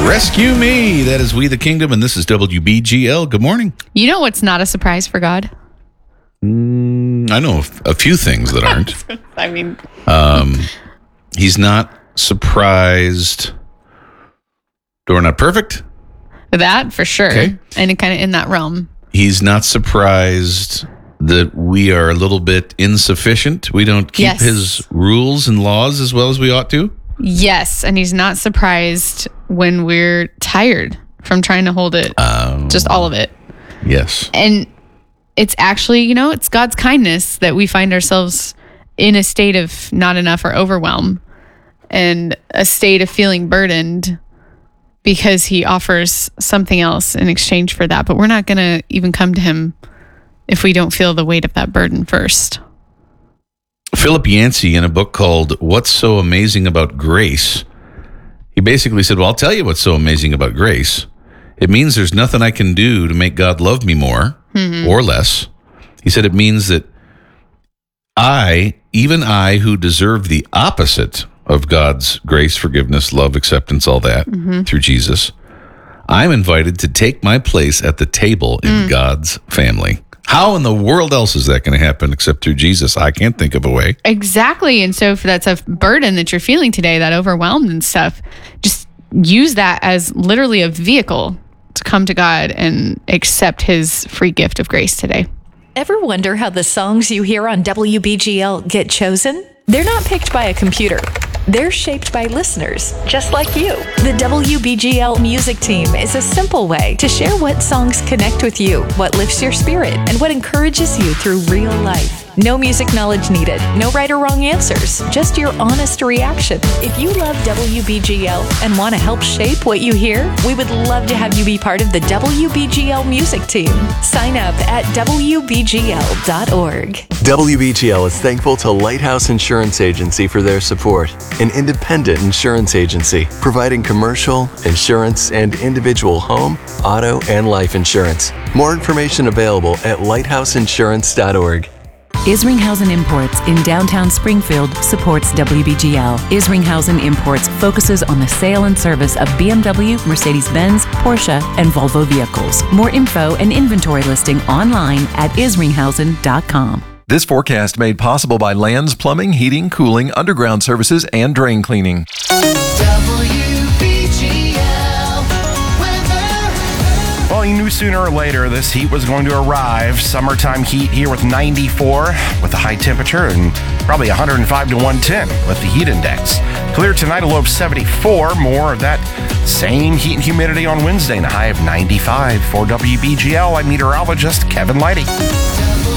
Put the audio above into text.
Rescue Me. That is We the Kingdom, and this is WBGL. Good morning. You know what's not a surprise for God? I know a few things that aren't. I mean, He's not surprised that we're not perfect. that for sure. Okay. And kind of in that realm. He's not surprised that we are a little bit insufficient. We don't keep Yes. his rules and laws as well as we ought to. Yes. And he's not surprised when we're tired from trying to hold it. Just all of it. Yes. And it's actually, it's God's kindness that we find ourselves in a state of not enough or overwhelm and a state of feeling burdened because he offers something else in exchange for that. But we're not going to even come to him if we don't feel the weight of that burden first. Philip Yancey, in a book called What's So Amazing About Grace, he basically said, well, I'll tell you what's so amazing about grace. It means there's nothing I can do to make God love me more or less. He said it means that even I who deserve the opposite of God's grace, forgiveness, love, acceptance, all that through Jesus, I'm invited to take my place at the table in God's family. How in the world else is that going to happen except through Jesus? I can't think of a way. Exactly. And so if that's a burden that you're feeling today, that overwhelmed and stuff, just use that as literally a vehicle to come to God and accept his free gift of grace today. Ever wonder how the songs you hear on WBGL get chosen? They're not picked by a computer. They're shaped by listeners, just like you. The WBGL music team is a simple way to share what songs connect with you, what lifts your spirit, and what encourages you through real life. No music knowledge needed, no right or wrong answers, just your honest reaction. If you love WBGL and want to help shape what you hear, we would love to have you be part of the WBGL music team. Sign up at WBGL.org. WBGL is thankful to Lighthouse Insurance Agency for their support, an independent insurance agency providing commercial, insurance, and individual home, auto, and life insurance. More information available at lighthouseinsurance.org. Isringhausen Imports in downtown Springfield supports WBGL. Isringhausen Imports focuses on the sale and service of BMW, Mercedes-Benz, Porsche, and Volvo vehicles. More info and inventory listing online at isringhausen.com. This forecast made possible by Lands Plumbing, Heating, Cooling, Underground Services, and Drain Cleaning. Well, you knew sooner or later this heat was going to arrive. Summertime heat here with 94 with a high temperature and probably 105 to 110 with the heat index. Clear tonight, a low of 74. More of that same heat and humidity on Wednesday and a high of 95. For WBGL, I'm meteorologist Kevin Lighty.